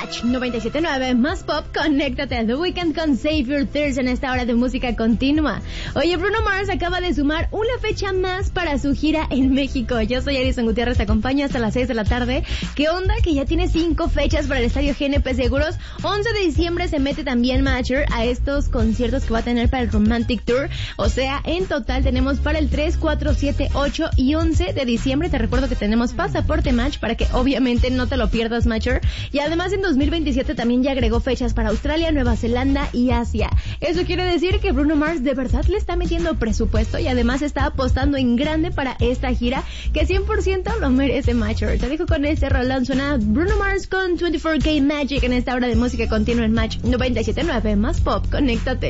Match 97.9 más pop, conéctate a The Weeknd con Save Your Tears en esta hora de música continua. Oye, Bruno Mars acaba de sumar una fecha más para su gira en México. Yo soy Alison Gutiérrez, te acompaño hasta las 6 de la tarde. ¿Qué onda? Que ya tiene 5 fechas para el estadio GNP Seguros. 11 de diciembre se mete también Matcher a estos conciertos que va a tener para el Romantic Tour. O sea, en total tenemos para el 3, 4, 7, 8 y 11 de diciembre. Te recuerdo que tenemos pasaporte Match para que obviamente no te lo pierdas, Matcher. Y además en 2027 también ya agregó fechas para Australia, Nueva Zelanda y Asia. Eso quiere decir que Bruno Mars de verdad le está metiendo presupuesto y además está apostando en grande para esta gira que 100% lo merece, Matcher. Te dejo con este rolón, suena Bruno Mars con 24K Magic en esta hora de música continua en Match 97.9 más pop. Conéctate.